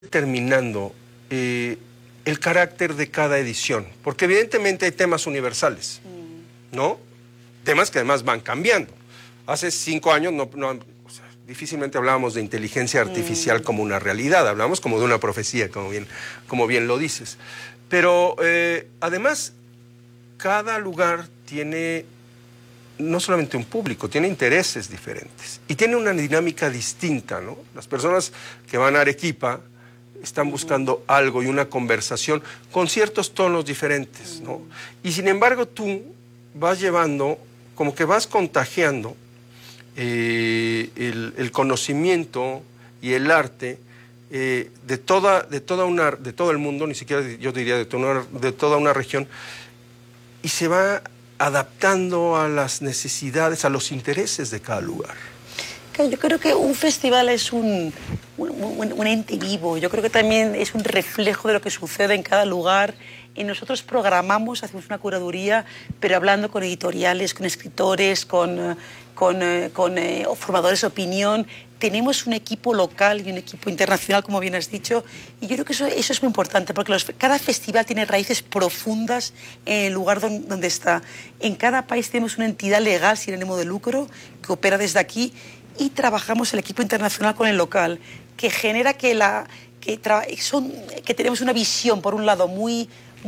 determinando el carácter de cada edición, porque evidentemente hay temas universales, ¿no? Temas que además van cambiando. Hace 5 años o sea, difícilmente hablábamos de inteligencia artificial como una realidad, hablamos como de una profecía, como bien lo dices. Pero además, cada lugar tiene no solamente un público, tiene intereses diferentes y tiene una dinámica distinta, ¿no? Las personas que van a Arequipa están buscando algo y una conversación con ciertos tonos diferentes, ¿no? Y sin embargo tú vas llevando, como que vas contagiando el conocimiento y el arte de todo el mundo, ni siquiera yo diría de toda una región, y se va adaptando a las necesidades, a los intereses de cada lugar. Yo creo que un festival es un ente vivo. Yo creo que también es un reflejo de lo que sucede en cada lugar. Y nosotros programamos, hacemos una curaduría, pero hablando con editoriales, con escritores, con formadores de opinión. Tenemos un equipo local y un equipo internacional, como bien has dicho, y yo creo que eso es muy importante, porque cada festival tiene raíces profundas en el lugar donde está. En cada país tenemos una entidad legal sin ánimo de lucro que opera desde aquí, y trabajamos el equipo internacional con el local, que genera que tenemos una visión, por un lado, muy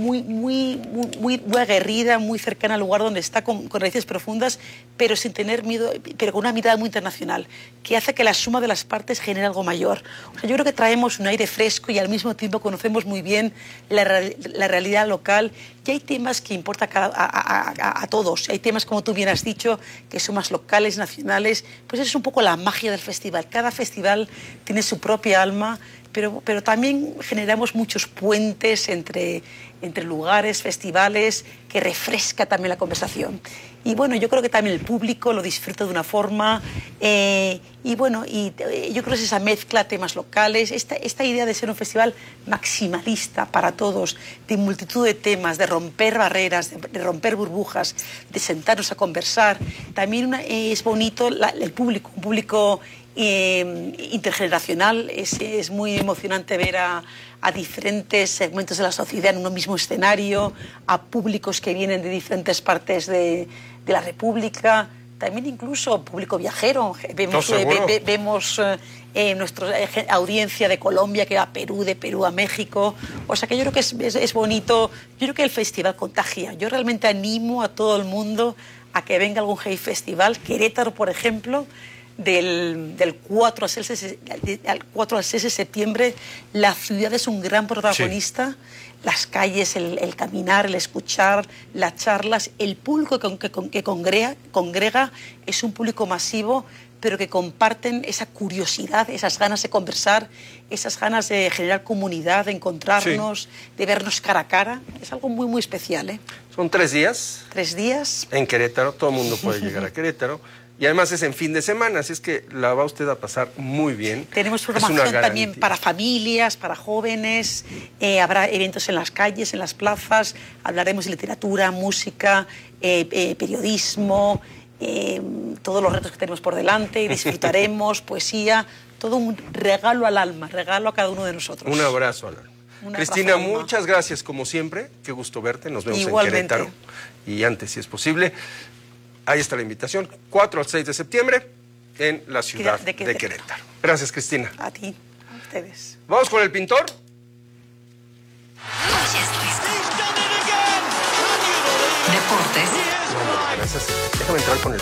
aguerrida, muy cercana al lugar donde está, con raíces profundas, pero sin tener miedo, pero con una mirada muy internacional, que hace que la suma de las partes genere algo mayor. O sea, yo creo que traemos un aire fresco y al mismo tiempo conocemos muy bien la realidad local, y hay temas que importan a todos. Hay temas, como tú bien has dicho, que son más locales, nacionales. Pues eso es un poco la magia del festival. Cada festival tiene su propia alma, pero también generamos muchos puentes entre lugares, festivales, que refresca también la conversación. Y bueno, yo creo que también el público lo disfruta de una forma, yo creo que es esa mezcla de temas locales, esta idea de ser un festival maximalista para todos, de multitud de temas, de romper barreras, de romper burbujas, de sentarnos a conversar. También es bonito el público, un público intergeneracional. Es muy emocionante ver a diferentes segmentos de la sociedad en un mismo escenario, a públicos que vienen de diferentes partes de la República, también incluso público viajero. Vemos nuestra audiencia de Colombia que va a Perú, de Perú a México. O sea que yo creo que es bonito. Yo creo que el festival contagia. Yo realmente animo a todo el mundo a que venga a algún Hey Festival. Querétaro, por ejemplo, del 4 al 6 de septiembre, la ciudad es un gran protagonista. Sí. Las calles, el caminar, el escuchar, las charlas, el público que congrega es un público masivo, pero que comparten esa curiosidad, esas ganas de conversar, esas ganas de generar comunidad, de encontrarnos, sí, de vernos cara a cara. Es algo muy, muy especial, ¿eh? Son 3 días. 3 días. En Querétaro, todo el mundo puede llegar a Querétaro. Y además es en fin de semana, así es que la va usted a pasar muy bien. Tenemos programación también para familias, para jóvenes, habrá eventos en las calles, en las plazas, hablaremos de literatura, música, periodismo, todos los retos que tenemos por delante, disfrutaremos, poesía, todo un regalo al alma, regalo a cada uno de nosotros. Un abrazo al alma. Cristina, muchas gracias como siempre, qué gusto verte, nos vemos igualmente en Querétaro, y antes si es posible. Ahí está la invitación, 4 al 6 de septiembre en la ciudad de Querétaro. Gracias, Cristina. A ti, a ustedes. Vamos con el pintor. Deportes. No, gracias. Déjame entrar con él.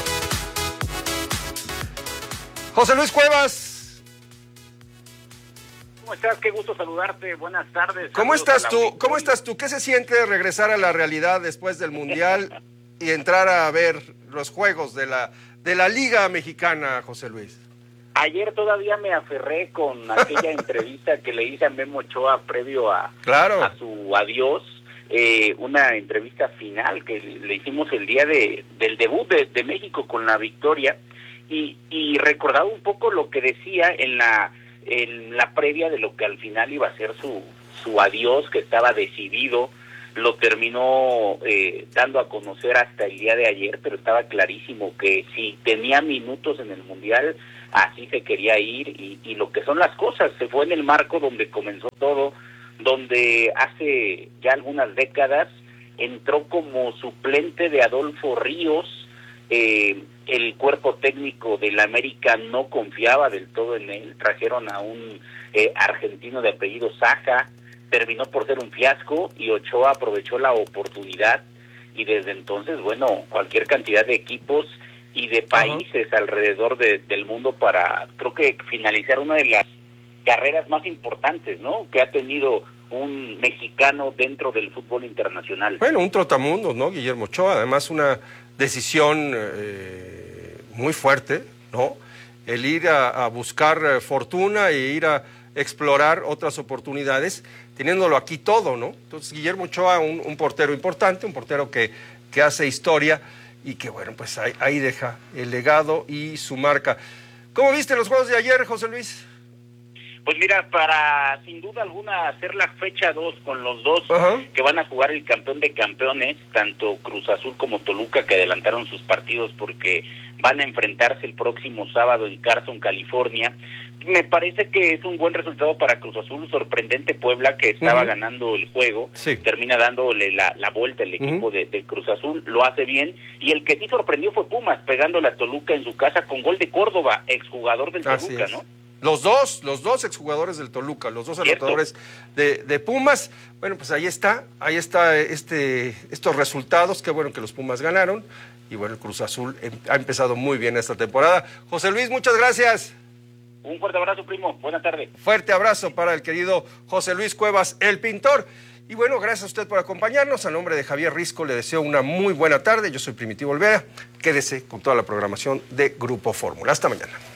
José Luis Cuevas. ¿Cómo estás? Qué gusto saludarte. Buenas tardes. ¿Cómo estás tú? ¿Cómo estás tú? ¿Qué se siente regresar a la realidad después del Mundial y entrar a ver los juegos de la Liga Mexicana, José Luis? Ayer todavía me aferré con aquella entrevista que le hice a Memo Ochoa previo a su adiós, una entrevista final que le hicimos el día del debut de México con la victoria, y recordaba un poco lo que decía en la previa de lo que al final iba a ser su adiós, que estaba decidido. lo terminó dando a conocer hasta el día de ayer, pero estaba clarísimo que si tenía minutos en el Mundial, así se quería ir, y lo que son las cosas, se fue en el marco donde comenzó todo, donde hace ya algunas décadas entró como suplente de Adolfo Ríos. El cuerpo técnico del América no confiaba del todo en él, trajeron a un argentino de apellido Saja, terminó por ser un fiasco y Ochoa aprovechó la oportunidad, y desde entonces, bueno, cualquier cantidad de equipos y de países alrededor del mundo para, creo que finalizar una de las carreras más importantes, ¿no?, que ha tenido un mexicano dentro del fútbol internacional. Bueno, un trotamundos, ¿no?, Guillermo Ochoa, además una decisión muy fuerte, ¿no?, el ir a buscar fortuna e ir a explorar otras oportunidades, teniéndolo aquí todo, ¿no? Entonces, Guillermo Ochoa, un portero importante, un portero que hace historia y que, bueno, pues ahí deja el legado y su marca. ¿Cómo viste los juegos de ayer, José Luis? Pues mira, para sin duda alguna hacer la fecha 2 con los dos que van a jugar el campeón de campeones, tanto Cruz Azul como Toluca, que adelantaron sus partidos porque van a enfrentarse el próximo sábado en Carson, California. Me parece que es un buen resultado para Cruz Azul, sorprendente Puebla, que estaba ganando el juego, termina dándole la vuelta el equipo de Cruz Azul, lo hace bien, y el que sí sorprendió fue Pumas, pegándole a Toluca en su casa con gol de Córdoba, exjugador del Toluca, ¿no? Los dos exjugadores del Toluca, los dos anotadores de Pumas. Bueno, pues ahí está estos resultados, qué bueno que los Pumas ganaron, y bueno, el Cruz Azul ha empezado muy bien esta temporada. José Luis, muchas gracias. Un fuerte abrazo, primo, buena tarde. Fuerte abrazo para el querido José Luis Cuevas, el pintor. Y bueno, gracias a usted por acompañarnos. A nombre de Javier Risco le deseo una muy buena tarde. Yo soy Primitivo Olvera. Quédese con toda la programación de Grupo Fórmula. Hasta mañana.